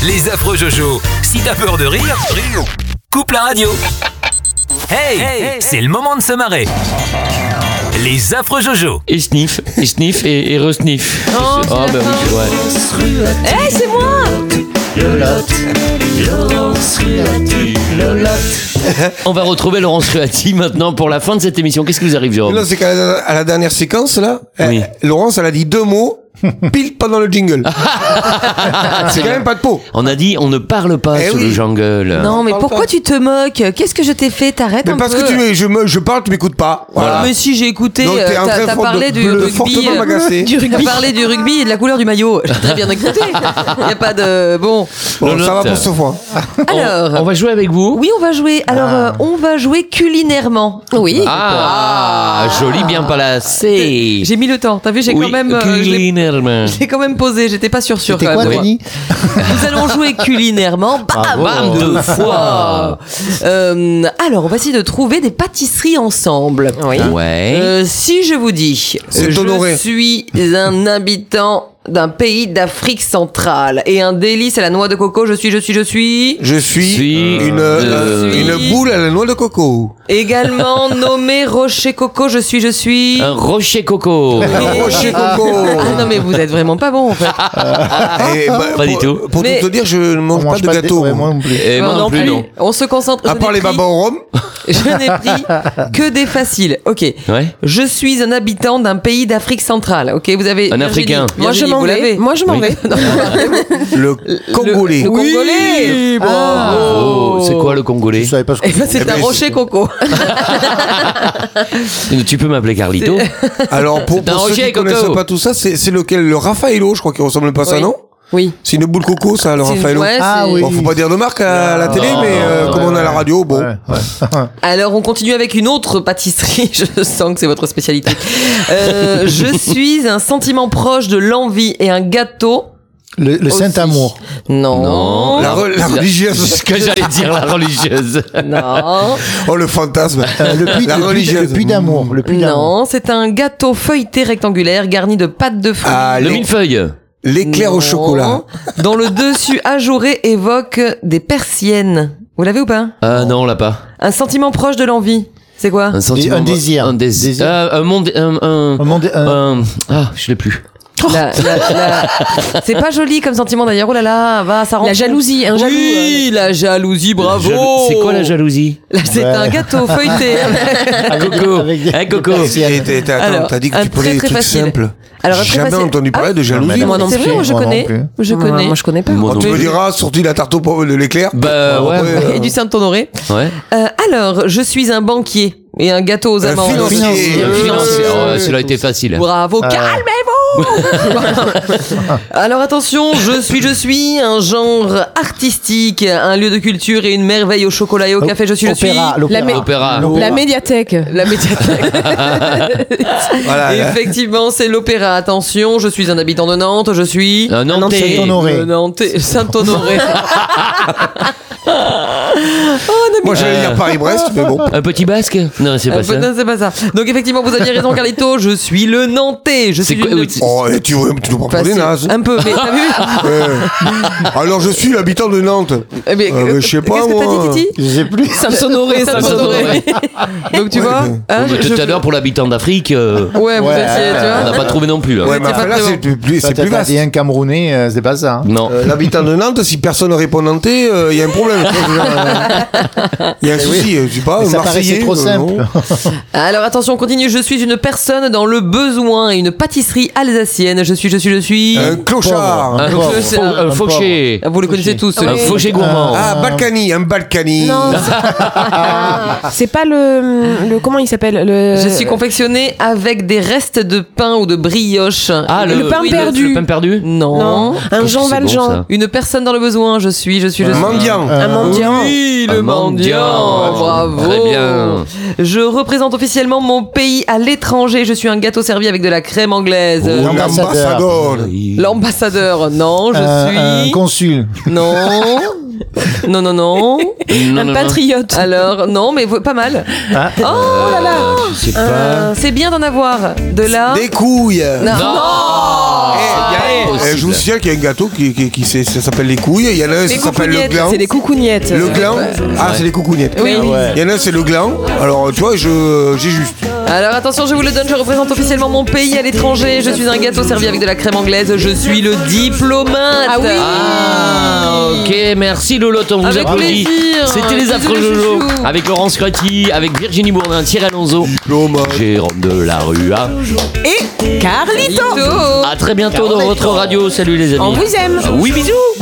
Les affreux Jojo. Si t'as peur de rire, coupe la radio. Hey, c'est le moment de se marrer. Les affreux Jojo. Et sniff et re-sniff. Oh, bah oui, ouais. Hey, c'est moi. On va retrouver Laurence Ruati maintenant pour la fin de cette émission. Qu'est-ce qui vous arrive, Jérôme? Non, c'est qu'à la dernière séquence, là, Oui. Laurence, elle a dit 2 mots, pile pendant le jingle. C'est quand même pas de peau. On a dit on ne parle pas Eh sur oui. le jungle. Non, mais parle pourquoi pas. tu te moques? Qu'est-ce que je t'ai fait? T'arrêtes Mais un parce peu. que je parle, tu m'écoutes pas. Voilà. Mais si, j'ai écouté. Donc t'es en train T'as de parlé du rugby. fortement m'agacer. T'as parlé du rugby et de la couleur du maillot. J'ai très bien écouté. Il n'y a pas de. Bon. Bon, Le ça va note. pour ce fois. Alors. On va jouer avec vous. Oui, on va jouer. Alors, on va jouer culinairement. Oui. Ah, joli, bien placé. J'ai mis le temps. T'as vu, j'ai Oui, quand même. Je culinairement. l'ai quand même posé. J'étais pas sûre. C'était quand quoi, même. Denis? Nous allons jouer culinairement. Bam, Bam, deux fois. Alors, on va essayer de trouver des pâtisseries ensemble. Oui. Ouais. Si je vous dis, C'est je honoré. suis un habitant d'un pays d'Afrique centrale et un délice à la noix de coco, je suis Je suis Suis une boule à la noix de coco. également nommé Rocher Coco, je suis Un rocher coco. Un rocher coco. Ah non mais vous êtes vraiment pas bon en fait. Et bah, Pas du tout. Pour Mais- tout te dire, je ne mange On pas de gâteau. ouais, moi non plus. Et moi non plus, non. On se concentre. À je part n'ai les pris- babas au rhum. Je n'ai pris que des faciles. Ok. Ouais. Je suis un habitant d'un pays d'Afrique centrale. Ok, vous avez Un Virginie. Africain. Moi je m'en vais. Moi, je m'en Oui. vais. Le Congolais. Le Congolais. Oh, c'est quoi le Je congolais? savais pas ce que Eh ben, c'est Eh un ben, rocher coco. Tu peux m'appeler Carlito. Alors, pour C'est un ceux rocher, qui connaissent coco. pas tout ça, c'est lequel? Le Raffaello, je crois qu'il ressemble pas à ça, Oui. non? Oui. C'est une boule coco, ça, le Raffaello. Ouais, Ah c'est- oui. Bon, faut pas dire de marque à la télé, non, mais non, comme on a la radio, bon. Ouais, ouais. Alors, on continue avec une autre pâtisserie. Je sens que c'est votre spécialité. Je suis un sentiment proche de l'envie et un gâteau. Le aussi. Saint-Amour. Non. La religieuse. Ce que j'allais dire, la religieuse. Non. Oh, le fantasme. La Le religieuse. puits d'amour. Le puits d'amour. Non, c'est un gâteau feuilleté rectangulaire garni de pâte de fruits. Ah, Le millefeuille. l'éclair au Non. chocolat. Dont le dessus ajouré évoque des persiennes. Vous l'avez ou pas? Ah non, on l'a pas. Un sentiment proche de l'envie. C'est quoi? Un sentiment. Un désir. Un désir. Désir. Un monde. Un monde- Ah, je l'ai plus. C'est pas joli comme sentiment d'ailleurs. Oh là là, va, ça rend. La jalousie, un jaloux. Oui, la jalousie, bravo. C'est quoi la jalousie? Là, c'est Ouais. un gâteau feuilleté. Coco. avec des- Hein, Coco. Attends, Alors, t'as dit que un tu prenais très, des très trucs facile. simples. Alors, un très Jamais facile. entendu parler Ah, de jalousie. moi non C'est plus. vrai, moi, je Moi non connais. plus. Je connais. Moi, je connais pas. Moi non Tu me plus. diras, sorti la tarte de l'éclair. Bah ouais. Après, Et du Saint-Honoré. Ouais. Alors, je suis un banquier et un gâteau aux Un amandes. financier. Financier. Oh, celui-là était facile. Bravo, calmez-vous. Alors attention, je suis un genre artistique, un lieu de culture et une merveille au chocolat et au café. Je suis Opéra, l'opéra. L'opéra. La médiathèque. la médiathèque. Voilà. Effectivement, c'est l'opéra. Attention, je suis un habitant de Nantes. Je suis Un Nantais. Saint-Honoré. Nantais, Saint-Honoré. Moi, j'allais dire Paris-Brest, mais bon. Un petit basque? Non, c'est pas ça. Non, c'est pas ça. Donc effectivement, vous aviez raison, Carlito. Je suis le Nantais. Je suis C'est quoi- une- oui, c'est- Oh, et tu nous prends pour des Facile. nazes. Un peu, mais t'as vu Alors, je suis l'habitant de Nantes. Eh bien, mais je sais pas, qu'est-ce que t'as moi. dit, Titi? Je sais plus. Saint-Honoré, Saint-Honoré. Donc tu Ouais, vois, mais- hein, Tout à l'heure, pour l'habitant d'Afrique, ouais, vous Ouais, étiez, tu on vois. n'a pas trouvé non plus. Là. Ouais, mais pas enfin, là, très c'est plus T'as vaste. dit un Camerounais, c'est pas ça. Hein. Non. L'habitant de Nantes, si personne ne répond nantais, il y a un problème. Il y a un souci, je sais pas, Mais un ça Marseillais. paraissait trop simple. non. Alors attention, on continue. Je suis une personne dans le besoin et une pâtisserie alsacienne. Je suis. Un clochard. Un Un, pauvre. un fauché. Ah, vous le connaissez tous. Un celui- fauché gourmand. Ah, Balkany, un Balkany. Non, c'est pas le. Comment il s'appelle Je suis confectionné avec des restes de pain ou de brioche. Ah, le pain Oui, perdu. Le pain perdu? Non. Non, un Jean c'est bon, Valjean. ça. Une personne dans le besoin. Je suis. Mendiant. Un mendiant. Oui, le Un mendiant. Bravo. Très bien. Je représente officiellement mon pays à l'étranger. Je suis un gâteau servi avec de la crème anglaise. Oh, L'ambassadeur. l'ambassadeur. L'ambassadeur, non, je Un suis. consul. Non. Non, non, non. Un patriote. Alors, non, mais pas mal. Ah. Oh là là. Je sais pas. C'est bien d'en avoir. De là. Des couilles. Non. Je vous signale qu'il y a un gâteau ça s'appelle les couilles. Il y en a un, Les ça s'appelle le coucougnettes, gland. c'est des coucougnettes. Le gland. Ah, c'est les coucougnettes. Oui. Il y en a un, c'est le gland. Alors, tu vois, j'ai juste. Alors attention, je vous le donne, je représente officiellement mon pays à l'étranger. Je suis un gâteau servi avec de la crème anglaise. Je suis le diplomate. Ah oui. Ah, ok, merci Lolotte, on vous Avec applaudit. plaisir. C'était les Bisous, affreux les Jojo chouchous. avec Laurence Crati, avec Virginie Bourdin, Thierry Alonso, Jérôme de la Rua. Et Carlito. Bisous. À très bientôt dans votre radio. Salut les amis. On vous aime. Oui, bisous.